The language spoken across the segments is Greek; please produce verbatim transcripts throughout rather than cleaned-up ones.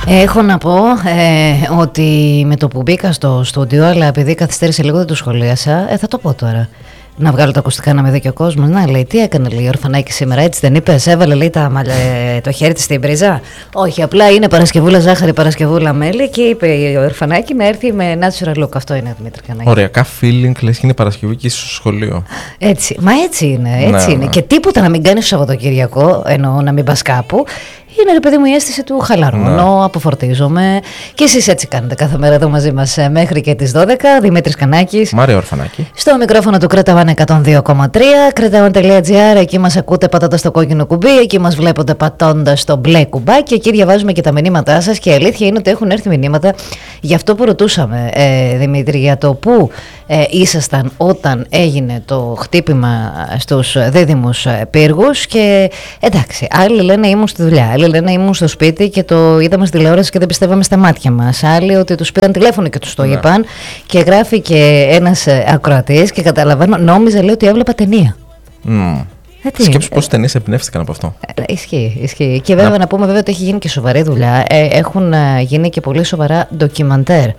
Έχω να πω ε, ότι με το που μπήκα στο στούντιο, αλλά επειδή καθυστέρησε λίγο δεν το σχολίασα, ε, θα το πω τώρα. Να βγάλω τα ακουστικά να με δει και ο κόσμος. Να, λέει, τι έκανε, λέει, η Ορφανάκη σήμερα, έτσι δεν είπες? Έβαλε, λέει, τα, το χέρι της στην πρίζα. Όχι, απλά είναι Παρασκευούλα ζάχαρη, Παρασκευούλα μέλι και είπε η Ορφανάκη να έρθει με natural look. Αυτό είναι, Δημήτρη Κανάκη. Ωριακά feeling, λες και είναι Παρασκευή και είσαι στο σχολείο. Έτσι, μα έτσι είναι, έτσι ναι, είναι. Ναι. Και τίποτα να μην κάνεις στο Σαββατοκύριακο, εννοώ να μην πας κάπου. Είναι, ρε παιδί μου, η αίσθηση του χαλαρώνω, ναι. αποφορτίζομαι. Και εσείς έτσι κάνετε κάθε μέρα εδώ μαζί μας μέχρι και τις δώδεκα. Δημήτρης Κανάκης. Μάρια Ορφανάκη. Στο μικρόφωνο του Κρέταβαν εκατόν δύο κόμμα τρία, κρέταβαν τελεία τζι άρ. Εκεί μας ακούτε πατώντας το κόκκινο κουμπί, εκεί μας βλέπετε πατώντας το μπλε κουμπάκι. Εκεί διαβάζουμε και τα μηνύματά σας. Και η αλήθεια είναι ότι έχουν έρθει μηνύματα για αυτό που ρωτούσαμε, ε, Δημήτρη, για το πού ε, ήσασταν όταν έγινε το χτύπημα στους δίδυμους πύργους. Και εντάξει, άλλοι λένε ήμουν στη δουλειά. Άλλοι λένε ήμουν στο σπίτι και το είδαμε στη τηλεόραση και δεν πιστεύαμε στα μάτια μας. Άλλοι ότι τους πήραν τηλέφωνο και τους το είπαν. Και γράφει και ένας ακροατής και καταλαβαίνω, νόμιζα, λέει, ότι έβλεπα ταινία. Mm. Ε, Σκέψου πόσες ταινίες εμπνεύστηκαν από αυτό. Ε, ισχύει, ισχύει. Και βέβαια να... να πούμε βέβαια ότι έχει γίνει και σοβαρή δουλειά. Ε, έχουν γίνει και πολύ σοβαρά ντοκιμαντέρ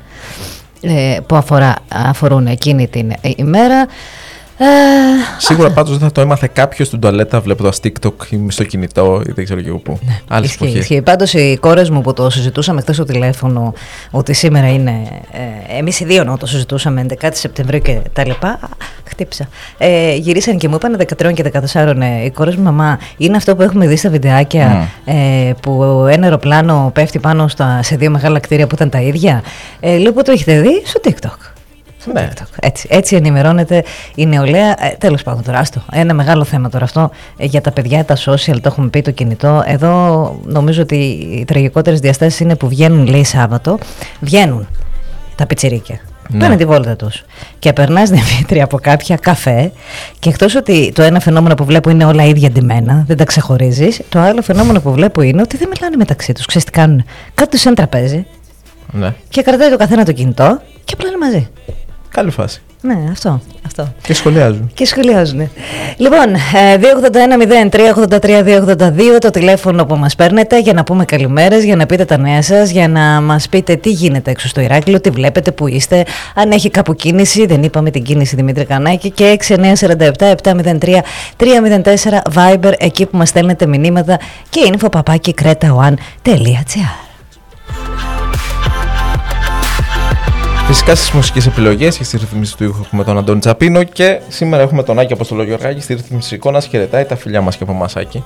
ε, που αφορά, αφορούν εκείνη την ημέρα. Ε, Σίγουρα πάντως δεν θα το έμαθε κάποιος στην τουαλέτα βλέποντας TikTok ή στο κινητό ή δεν ξέρω και εγώ πού. Ναι, άλλες ισχύει, εποχές. ισχύει. Πάντως οι κόρες μου που το συζητούσαμε χθες στο τηλέφωνο ότι σήμερα είναι, ε, εμείς οι δύο να το συζητούσαμε έντεκα Σεπτεμβρίου και τα λοιπά, χτύπησα. Ε, γυρίσαν και μου είπαν δεκατρία και δεκατέσσερα ε, οι κόρες μου, μαμά, είναι αυτό που έχουμε δει στα βιντεάκια mm. ε, που ένα αεροπλάνο πέφτει πάνω στα, σε δύο μεγάλα κτίρια που ήταν τα ίδια. Ε, λέω, πού το έχετε δει? Στο TikTok. Ναι. Έτσι, έτσι ενημερώνεται η νεολαία. Ε, τέλος πάντων, τώρα άστο. Ένα μεγάλο θέμα τώρα αυτό ε, για τα παιδιά, τα social, το έχουμε πει, το κινητό. Εδώ νομίζω ότι οι τραγικότερες διαστάσεις είναι που βγαίνουν, λέει, Σάββατο. Βγαίνουν τα πιτσιρίκια. Ναι. Πάνε τη βόλτα τους. Και περνάς, Δημήτρη, από κάποια καφέ. Και εκτός ότι το ένα φαινόμενο που βλέπω είναι όλα ίδια ντυμένα, δεν τα ξεχωρίζεις. Το άλλο φαινόμενο που βλέπω είναι ότι δεν μιλάνε μεταξύ τους. Ξέρεις τι κάνουν? Κάτω σε ένα τραπέζι. Ναι. Και κρατάει το καθένα το κινητό και απλά είναι μαζί. Καλή φάση. Ναι, αυτό, αυτό. Και σχολιάζουν. Και σχολιάζουν. Λοιπόν, δύο ογδόντα ένα μηδέν τρία ογδόντα τρία δύο ογδόντα δύο το τηλέφωνο που μας παίρνετε για να πούμε καλημέρες, για να πείτε τα νέα σας, για να μας πείτε τι γίνεται έξω στο Ηράκλειο, τι βλέπετε, που είστε, αν έχει κάπου κίνηση. Δεν είπαμε την κίνηση, Δημήτρη Κανάκη. Και έξι εννιά τέσσερα επτά επτά μηδέν τρία τρία μηδέν τέσσερα Viber, εκεί που μας στέλνετε μηνύματα, και info παπάκι κρέτα one τελεία τζι άρ. Φυσικά στις μουσικές επιλογές και στη ρύθμιση του ήχου έχουμε τον Αντώνη Τσαπίνο και σήμερα έχουμε τον Άκη Αποστολογιοργάκη στη ρύθμιση εικόνας. Χαιρετάει, τα φιλιά μας και από εμάς, Άκη.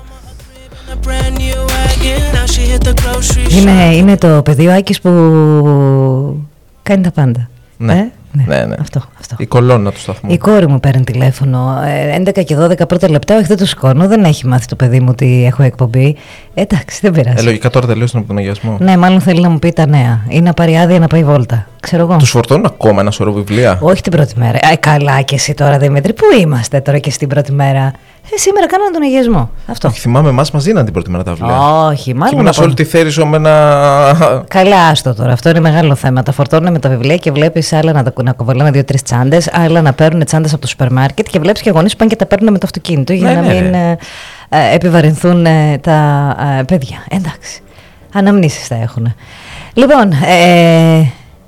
Είναι, είναι το παιδί ο Άκης που κάνει τα πάντα. Ναι. Ε? Ναι, ναι, ναι. Αυτό, αυτό. Η κολόνα του σταθμού. Η κόρη μου παίρνει τηλέφωνο έντεκα και δώδεκα πρώτα λεπτά. Όχι, δεν το σηκώνω. Δεν έχει μάθει το παιδί μου ότι έχω εκπομπή. Εντάξει, δεν πειράζει. Ε, λογικά τώρα τελείωσαν από τον αγιασμό. Ναι, μάλλον θέλει να μου πει τα νέα ή να πάρει άδεια να πάει βόλτα. Ξέρω εγώ. Τους φορτώνουν ακόμα ένα σωρό βιβλία? Όχι την πρώτη μέρα. Ε, καλά και εσύ τώρα, Δημήτρη. Πού είμαστε τώρα και στην πρώτη μέρα? Ε, σήμερα κάνανε τον αγιασμό. Αυτό. Όχι, θυμάμαι, εμάς μας δίναν την πρώτη μέρα τα βιβλία. Όχι, μάλλον. Ήμουν σε όλη τη θέριζο με ένα. Καλά, άστο τώρα. Αυτό είναι μεγάλο θέμα. Τα φορτώνουν με τα βιβλία και βλέπεις άλλα να, να κοβαλάνε δύο-τρεις τσάντες, άλλα να παίρνουν τσάντες από το σούπερ μάρκετ και βλέπεις και γονείς που πάνε και τα παίρνουν με το αυτοκίνητο για ναι, να ναι, μην ναι. Ε, επιβαρυνθούν ε, τα ε, παιδιά. Εντάξει. Αναμνήσεις θα έχουν. Λοιπόν, ε,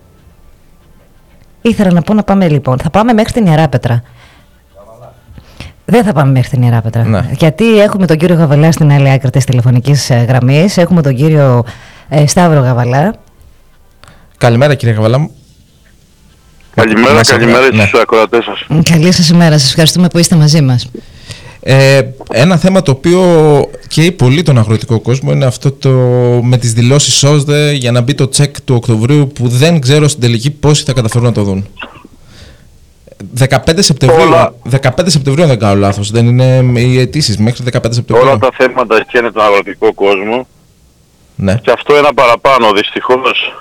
ήθελα να πω να πάμε λοιπόν. Θα πάμε μέχρι την Ιεράπετρα. Δεν θα πάμε μέχρι την Ιεράπετρα. Ναι. Γιατί έχουμε τον κύριο Γαβαλά στην άλλη άκρη της τηλεφωνικής γραμμής. Έχουμε τον κύριο ε, Σταύρο Γαβαλά. Καλημέρα, κύριε Γαβαλά. Καλημέρα, καλημέρα στους ναι. ακροατές σας. Καλή σας ημέρα. Σας ευχαριστούμε που είστε μαζί μας. Ε, ένα θέμα το οποίο καίει πολύ τον αγροτικό κόσμο είναι αυτό το με τις δηλώσεις ΣΟΣΔΕ για να μπει το τσεκ του Οκτωβρίου, που δεν ξέρω στην τελική πόσοι θα καταφέρουν να το δουν. δεκαπέντε Σεπτεμβρίου, όλα, δεκαπέντε Σεπτεμβρίου δεν κάνω λάθος, δεν είναι οι αιτήσεις μέχρι δεκαπέντε Σεπτεμβρίου. Όλα τα θέματα καίνε τον αγροτικό κόσμο. Ναι. Και αυτό ένα παραπάνω, δυστυχώς.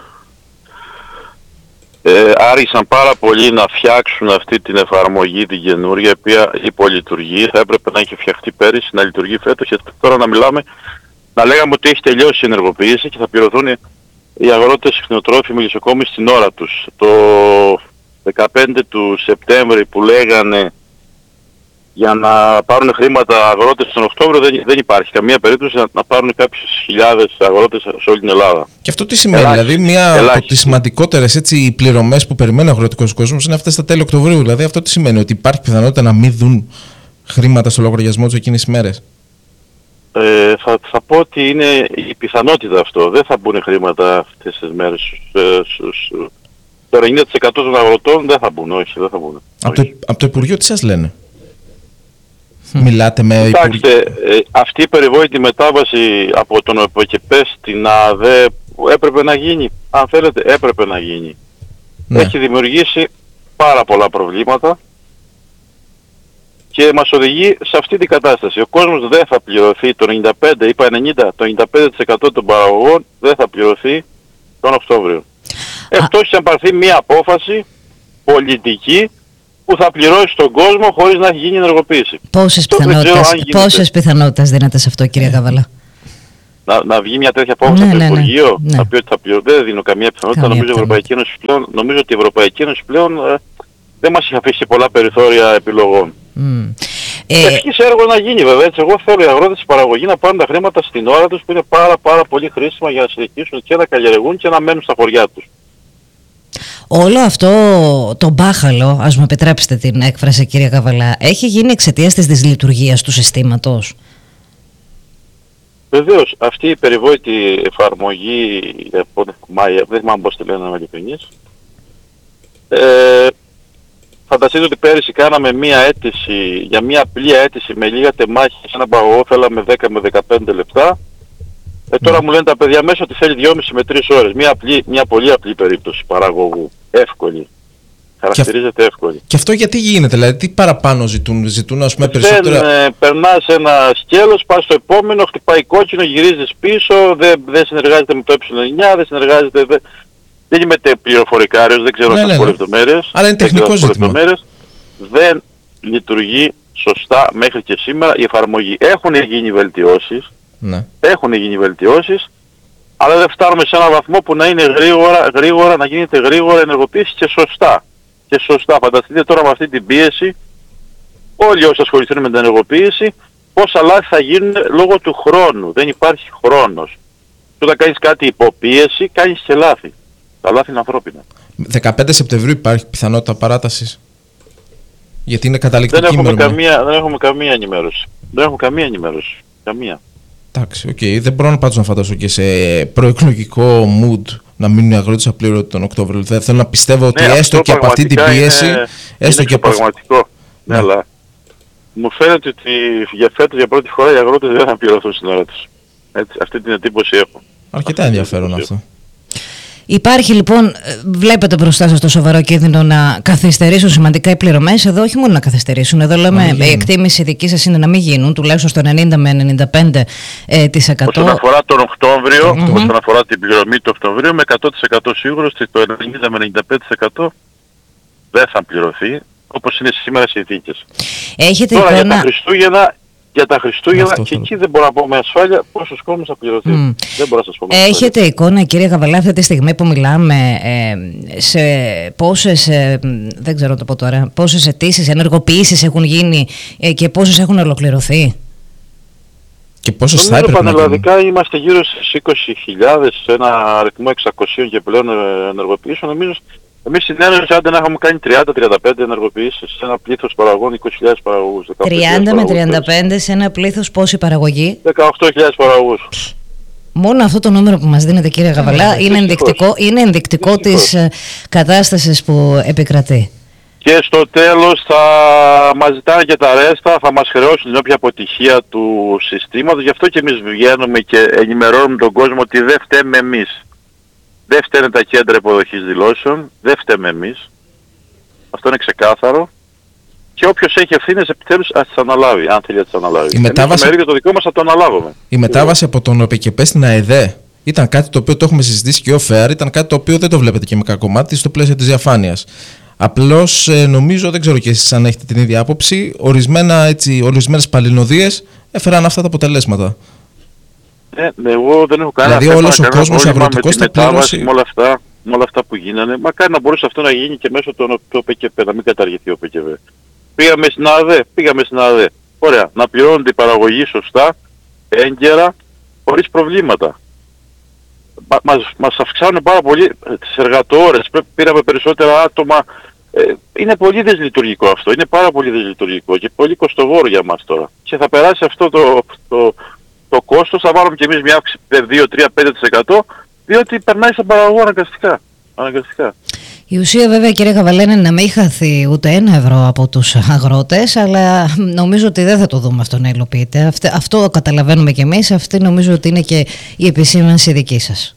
Ε, άρχισαν πάρα πολύ να φτιάξουν αυτή την εφαρμογή την καινούργια, η οποία υπολειτουργεί, θα έπρεπε να είχε φτιαχτεί πέρυσι, να λειτουργεί φέτος, και τώρα να μιλάμε, να λέγαμε ότι έχει τελειώσει η ενεργοποίηση και θα πληρωθούν οι αγρότες κτηνοτρόφοι μελισσοκόμοι στην ώρα τους. Το δεκαπέντε του Σεπτέμβρη που λέγανε για να πάρουν χρήματα αγρότες τον Οκτώβριο δεν, δεν υπάρχει καμία περίπτωση να, να πάρουν κάποιες χιλιάδες αγρότες σε όλη την Ελλάδα. Και αυτό τι σημαίνει, Ελάχιστη, δηλαδή μία ελάχιστη. από τις σημαντικότερες έτσι, πληρωμές που περιμένει ο αγροτικός κόσμος είναι αυτές τα τέλη Οκτωβρίου. Δηλαδή αυτό τι σημαίνει, ότι υπάρχει πιθανότητα να μην δουν χρήματα στο λογαριασμό τους εκείνες τις μέρες? Ε, θα, θα πω ότι είναι η πιθανότητα αυτό. Δεν θα μπουν χρήματα αυτές τις μέρες. Στους, το ενενήντα τοις εκατό των αγροτών δεν θα μπουν, όχι, δεν θα μπουν. Από το, από το Υπουργείο τι σας λένε? Μιλάτε με Κοιτάξτε, ε, αυτή η περιβόητη μετάβαση από τον ΟΠΕΚΕΠΕ στην ΑΔΕ έπρεπε να γίνει. Αν θέλετε, έπρεπε να γίνει. Ναι. Έχει δημιουργήσει πάρα πολλά προβλήματα και μας οδηγεί σε αυτή την κατάσταση. Ο κόσμος δεν θα πληρωθεί το ενενήντα πέντε, είπα ενενήντα, το ενενήντα πέντε τοις εκατό των παραγωγών δεν θα πληρωθεί τον Οκτώβριο. Εκτός αν πάρθει μια απόφαση πολιτική που θα πληρώσει τον κόσμο χωρίς να έχει γίνει ενεργοποίηση. Πόσες πιθανότητες, πόσες πιθανότητες δίνετε σε αυτό, κύριε Καβαλά? Να, να βγει μια τέτοια απόφαση ναι, από το ναι, Υπουργείο, ναι. θα πει ότι θα πληρώσει. Δεν δίνω καμία πιθανότητα. Καμία Νομίζω, πιθανότητα. Ευρωπαϊκή Ένωση πλέον, νομίζω ότι η Ευρωπαϊκή Ένωση πλέον ε, δεν μας έχει αφήσει πολλά περιθώρια επιλογών. Mm. Ε, Ευχής έργο να γίνει βέβαια. Έτσι, εγώ θέλω οι αγρότες της παραγωγής να πάρουν τα χρήματα στην ώρα τους που είναι πάρα πάρα πολύ χρήσιμα για να συνεχίσουν και να καλλιεργούν και να μένουν στα χωριά τους. Όλο αυτό το μπάχαλο, ας μου επιτρέψετε την έκφραση, κύριε Καβαλά, έχει γίνει εξαιτίας της δυσλειτουργίας του συστήματος? Βεβαίως, αυτή η περιβόητη εφαρμογή, δεν θυμάμαι πώς τη λένε να είμαι ειλικρινής, ε, φανταστείτε ότι πέρυσι κάναμε μία αίτηση, για μία απλή αίτηση με λίγα τεμάχια σε ένα παραγωγό θέλαμε δέκα με δεκαπέντε λεπτά. Ε, τώρα mm. μου λένε τα παιδιά μέσα ότι θέλει δυόμιση με τρεις ώρες. Μια, απλή, μια πολύ απλή περίπτωση παραγωγού. Εύκολη. Χαρακτηρίζεται εύκολη. Και αυτό γιατί γίνεται, δηλαδή τι παραπάνω ζητούν, ζητούν ας πούμε περισσότερα? Δεν, ε, περνάς ένα σκέλος, πας στο επόμενο, χτυπάει κόκκινο, γυρίζεις πίσω, δεν, δεν συνεργάζεται με το ε εννιά, δεν συνεργάζεται, δεν, δεν είμαι πληροφορικάριος, δεν ξέρω ναι, ναι, ναι. λεπτομέρειες. Αλλά είναι τεχνικό ζήτημα. Δεν λειτουργεί σωστά μέχρι και σήμερα η εφαρμογή. Έχουν γίνει βελτιώσεις, ναι. έχουν γίνει βελτιώσεις, αλλά δεν φτάνουμε σε έναν βαθμό που να είναι γρήγορα, γρήγορα, να γίνεται γρήγορα ενεργοποίηση και σωστά. Και σωστά. Φανταστείτε τώρα με αυτή την πίεση, όλοι όσοι ασχοληθούν με την ενεργοποίηση, πόσα λάθη θα γίνουν λόγω του χρόνου. Δεν υπάρχει χρόνος. Και όταν κάνεις κάτι υποπίεση, κάνεις και λάθη. Τα λάθη είναι ανθρώπινα. δεκαπέντε Σεπτεμβρίου υπάρχει πιθανότητα παράτασης? Γιατί είναι καταληκτική δεν έχουμε, ημερομηνία. καμία, δεν έχουμε καμία ενημέρωση. Δεν έχουμε καμία ενημέρωση. Καμία. Εντάξει, οκ. Okay. Δεν μπορώ να πάντως να φανταστώ και σε προεκλογικό mood να μείνουν οι αγρότες απλήρωτοι τον Οκτώβριο. Δεν θέλω να πιστεύω ότι ναι, έστω και από αυτή την πίεση. Είναι, έστω είναι και από... πραγματικό. Ναι, ναι, αλλά μου φαίνεται ότι για φέτος για πρώτη φορά οι αγρότες δεν θα πληρωθούν στην ώρα τους. Έτσι, αυτή την εντύπωση έχω. Αρκετά ενδιαφέρον αυτό. Υπάρχει λοιπόν, βλέπετε μπροστά σας το σοβαρό κίνδυνο να καθυστερήσουν σημαντικά οι πληρωμές. Εδώ όχι μόνο να καθυστερήσουν, εδώ λέμε η εκτίμηση δική σας είναι να μην γίνουν, τουλάχιστον στο ενενήντα με ενενήντα πέντε τοις εκατό. Όσον αφορά τον Οκτώβριο, mm-hmm. όσον αφορά την πληρωμή του Οκτωβρίου, με εκατό τοις εκατό σίγουρο ότι το ενενήντα με ενενήντα πέντε τοις εκατό δεν θα πληρωθεί, όπως είναι σήμερα συνθήκες. Έχετε Τώρα εικόνα... για τα Χριστούγεννα, για τα Χριστούγεννα Αυτό και θα... εκεί δεν μπορώ να πω με ασφάλεια πόσος κόσμος θα πληρωθεί. Mm. Δεν μπορώ να σας πω με ασφάλεια. Έχετε εικόνα, κύριε Καβαλά, αυτή τη στιγμή που μιλάμε ε, σε πόσες, ε, δεν ξέρω το πω τώρα, πόσες αιτήσεις, ενεργοποιήσεις έχουν γίνει ε, και πόσες έχουν ολοκληρωθεί? Και πόσες θα έπρεπε να γίνουν? Πανελλαδικά είμαστε γύρω στις είκοσι χιλιάδες, σε ένα αριθμό εξακόσια και πλέον ενεργοποιήσεων. Νομίζω εμείς στην Ένωση άντε να έχουμε κάνει τριάντα με τριάντα πέντε ενεργοποιήσεις σε ένα πλήθος παραγωγών, είκοσι χιλιάδες παραγωγούς. τριάντα με τριάντα πέντε σε ένα πλήθος πόση παραγωγή? δεκαοκτώ χιλιάδες παραγωγούς. Μόνο αυτό το νούμερο που μας δίνετε, κύριε Καβαλά, είναι ενδεικτικό, είναι ενδεικτικό της κατάστασης που επικρατεί. Και στο τέλος θα μας ζητάνε και τα ρέστα, θα μας χρεώσουν την όποια αποτυχία του συστήματος. Γι' αυτό και εμείς βγαίνουμε και ενημερώνουμε τον κόσμο ότι δεν φταίμε εμείς. Δεν φταίνε τα κέντρα υποδοχής δηλώσεων, δεν φταίμε εμείς. Αυτό είναι ξεκάθαρο. Και όποιος έχει ευθύνες επιτέλους ας τις αναλάβει, αν θέλει να τις αναλάβει. Η μετάβαση... Εμείς το μερίδιο το δικό μας θα το αναλάβουμε. Η μετάβαση από τον ΟΠΕΚΕΠΕ στην ΑΕΔΕ ήταν κάτι το οποίο το έχουμε συζητήσει και off-air, ήταν κάτι το οποίο δεν το βλέπετε και με κακό μάτι στο πλαίσιο της διαφάνειας. Απλώς ε, νομίζω, δεν ξέρω και εσείς αν έχετε την ίδια άποψη, ορισμένα, έτσι, ορισμένες παλινοδίες έφεραν αυτά τα αποτελέσματα. Ε, εγώ δεν έχω κανένα δηλαδή, θέμα, όλος ο κόσμος αγροτικός θα πληρώσει. Με όλα, αυτά, με όλα αυτά που γίνανε. Μακάρι να μπορούσε αυτό να γίνει και μέσω του ΟΠΕΚΕΠ, να μην καταργηθεί ο ΟΠΕΚΕΠ. Πήγαμε στην ΑΔΕ, πήγαμε στην ΑΔΕ. Ωραία, να πληρώνονται οι παραγωγοί σωστά, έγκαιρα, χωρίς προβλήματα. Μας, μας αυξάνουν πάρα πολύ τις εργατόρες, πήραμε περισσότερα άτομα. Ε, είναι πολύ δυσλειτουργικό αυτό, είναι πάρα πολύ δυσλειτουργικό και πολύ κοστοβόρο για μας τώρα. Και θα περάσει αυτό το, το, το κόστος, θα βάλουμε και εμείς μια αύξηση δύο, τρία, πέντε τοις εκατό, διότι περνάει στον παραγωγό αναγκαστικά. αναγκαστικά. Η ουσία βέβαια, κύριε Γαβαλά, είναι να μην χαθεί ούτε ένα ευρώ από τους αγρότες, αλλά νομίζω ότι δεν θα το δούμε αυτό να υλοποιείται. Αυτό, αυτό καταλαβαίνουμε κι εμείς, αυτή νομίζω ότι είναι και η επισήμανση δική σας.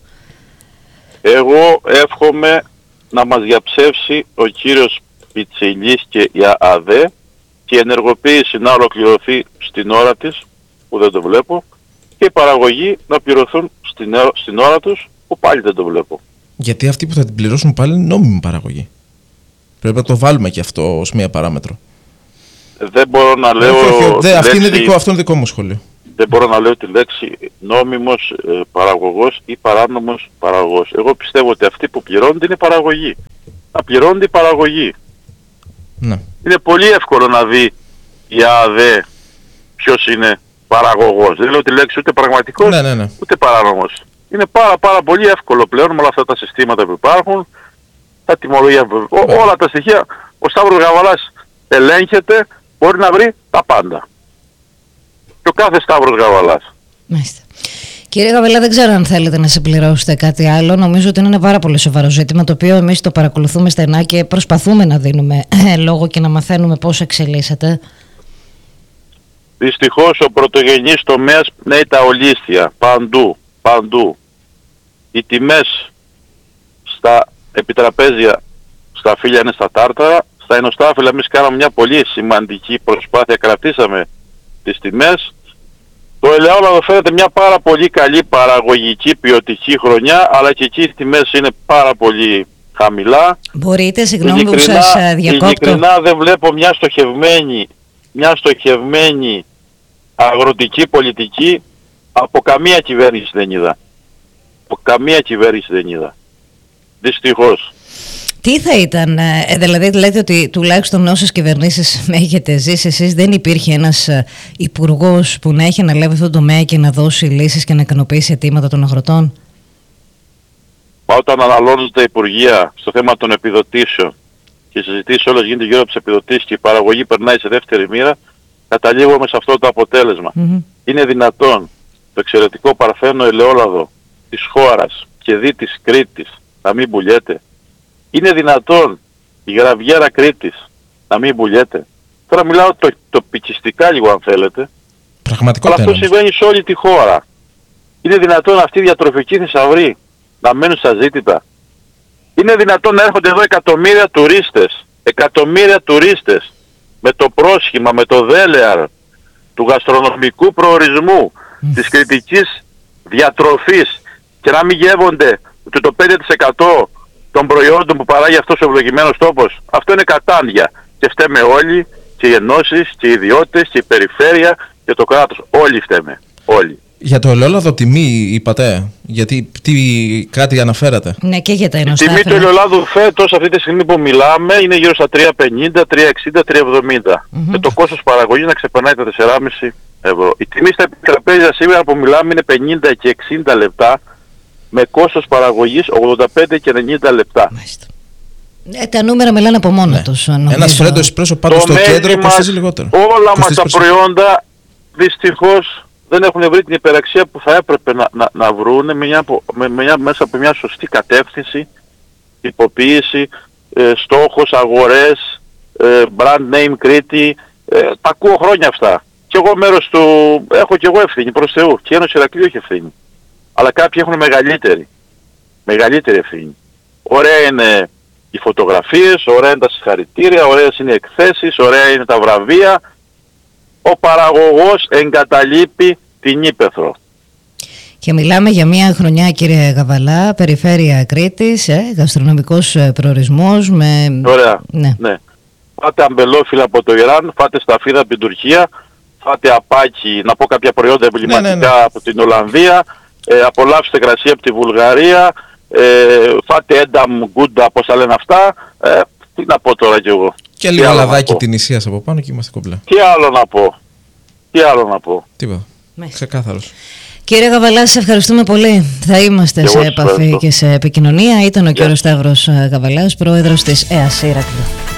Εγώ εύχομαι να μας διαψεύσει ο κύριος Πιτσιλής και η ΑΔΕ και η ενεργοποίηση να ολοκληρωθεί στην ώρα της, που δεν το βλέπω, και οι παραγωγοί να πληρωθούν στην, στην ώρα τους, που πάλι δεν το βλέπω. Γιατί αυτοί που θα την πληρώσουν πάλι είναι νόμιμη παραγωγή. Πρέπει να το βάλουμε και αυτό ως μία παράμετρο. Δεν μπορώ να λέω... Όχι, όχι, δε, αυτή λέξη, είναι δικό, αυτό είναι δικό μου σχόλιο. Δεν μπορώ να λέω τη λέξη νόμιμος ε, παραγωγός ή παράνομος παραγωγός. Εγώ πιστεύω ότι αυτοί που πληρώνονται είναι παραγωγή. Να πληρώνονται οι παραγωγοί. Ναι. Είναι πολύ εύκολο να δει η ΑΔΕ ποιος είναι παραγωγός. Δεν λέω τη λέξη ούτε πραγματικός, ναι, ναι, ναι. ούτε παράνομος. Είναι πάρα πάρα πολύ εύκολο πλέον με όλα αυτά τα συστήματα που υπάρχουν, τα τιμολογία, ό, όλα τα στοιχεία. Ο Σταύρος Γαβαλάς ελέγχεται, μπορεί να βρει τα πάντα. Και ο κάθε Σταύρος Γαβαλάς. Μάλιστα. Κύριε Γαβαλά, δεν ξέρω αν θέλετε να συμπληρώσετε κάτι άλλο. Νομίζω ότι είναι ένα πάρα πολύ σοβαρό ζήτημα, το οποίο εμείς το παρακολουθούμε στενά και προσπαθούμε να δίνουμε λόγο και να μαθαίνουμε πώς εξελίσσεται. Δυστυχώς ο πρωτογενής τομέας είναι τα ολίσθια, παντού, παντού. Οι τιμές στα επιτραπέζια, στα φύλλα είναι στα τάρταρα, στα ενοστάφυλλα εμείς κάναμε μια πολύ σημαντική προσπάθεια, κρατήσαμε τις τιμές. Το ελαιόλαδο φαίνεται μια πάρα πολύ καλή παραγωγική ποιοτική χρονιά, αλλά και εκεί οι τιμές είναι πάρα πολύ χαμηλά. Μπορείτε, συγγνώμη που σας διακόπτω. Ειλικρινά δεν βλέπω μια στοχευμένη, μια στοχευμένη αγροτική πολιτική από καμία κυβέρνηση δεν είδα. Από καμία κυβέρνηση δεν είδα. Δυστυχώς. Τι θα ήταν, ε, δηλαδή λέτε ότι τουλάχιστον όσες κυβερνήσεις έχετε ζήσει εσείς δεν υπήρχε ένας υπουργός που να έχει αναλάβει αυτό το τομέα και να δώσει λύσεις και να ικανοποιήσει αιτήματα των αγροτών? Όταν αναλώνονται τα υπουργεία στο θέμα των επιδοτήσεων και οι συζητήσεις όλες γίνεται γύρω από τις επιδοτήσεις και η παραγωγή περνάει σε δεύτερη μοίρα, καταλήγουμε σε αυτό το αποτέλεσμα. Mm-hmm. Είναι δυνατόν το εξαιρετικό παρθένο ελαιόλαδο της χώρας και δι της Κρήτης να μην πουλιέται? Είναι δυνατόν η γραβιέρα Κρήτης να μην πουλιέται? Τώρα μιλάω το, τοπικιστικά λίγο αν θέλετε. Πραγματικότητα. Αλλά αυτό συμβαίνει σε όλη τη χώρα. Είναι δυνατόν αυτοί οι διατροφικοί θησαυροί να μένουν στα ζήτητα? Είναι δυνατόν να έρχονται εδώ εκατομμύρια τουρίστες, εκατομμύρια τουρίστες με το πρόσχημα, με το δέλεαρ του γαστρονομικού προορισμού, mm. της κρητικής διατροφής και να μην γεύονται ότι το πέντε τοις εκατό των προϊόντων που παράγει αυτός ο ευλογημένος τόπος? Αυτό είναι κατάντια και φταίμε όλοι, και οι ενώσεις και οι ιδιώτες και η περιφέρεια και το κράτος. Όλοι φταίμε. Όλοι. Για το ελαιόλαδο τιμή είπατε, γιατί τι, κάτι αναφέρατε? Ναι, και για τα η ενοστάφυλλα. Η τιμή του ελαιολάδου φέτος αυτή τη στιγμή που μιλάμε είναι γύρω στα τρία πενήντα, τρία εξήντα, τρία εβδομήντα. Mm-hmm. Και το κόστος παραγωγής να ξεπερνάει τα τέσσερα κόμμα πέντε ευρώ. Η τιμή στα επιτραπέζια σήμερα που μιλάμε είναι πενήντα και εξήντα λεπτά με κόστος παραγωγής ογδόντα πέντε και ενενήντα λεπτά. Μάλιστα. Ε, τα νούμερα μιλάνε από μόνο ναι. τους. Ένας φρέντο εσπρέσο πάντως στο κέντρο κοστίζει λιγότερο. Όλα μας τα προϊόντα δυστυχώς δεν έχουν βρει την υπεραξία που θα έπρεπε να, να, να βρουν με μια, με μια, μέσα από μια σωστή κατεύθυνση, τυποποίηση, ε, στόχος, αγορές, ε, brand name Κρήτη. Ε, τα ακούω χρόνια αυτά. Και εγώ μέρος του έχω και εγώ ευθύνη προς Θεού. Και η Ένωση Ηρακλείου έχει ευθύνη. Αλλά κάποιοι έχουν μεγαλύτερη, μεγαλύτερη ευθύνη. Ωραία είναι οι φωτογραφίες, ωραία είναι τα συγχαρητήρια, ωραίες είναι οι εκθέσεις, ωραία είναι τα βραβεία. Ο παραγωγός εγκαταλείπει την ύπαιθρο. Και μιλάμε για μια χρονιά, κύριε Γαβαλά, περιφέρεια Κρήτης, ε, γαστρονομικός προορισμός με... Ωραία, ναι. ναι. Φάτε αμπελόφυλλα από το Ιράν, φάτε σταφίδα από την Τουρκία, φάτε απάκι, να πω κάποια προϊόντα εμβληματικά ναι, ναι, ναι. από την Ολλανδία, ε, απολαύστε κρασί από τη Βουλγαρία, ε, φάτε ένταμ γκούντα, πώς τα λένε αυτά, ε, τι να πω τώρα κι εγώ. Και λίγο λαδάκι την Ισίας από πάνω και είμαστε κομπλέ. Τι άλλο να πω. Τι άλλο να πω. Τίποτα. Ξεκάθαρος. Κύριε Γαβαλά, σας ευχαριστούμε πολύ. Θα είμαστε και σε επαφή και σε επικοινωνία. Ήταν ο yeah. κύριος Σταύρος Γαβαλάς, πρόεδρος της ΕΑΣ Ηράκλειο.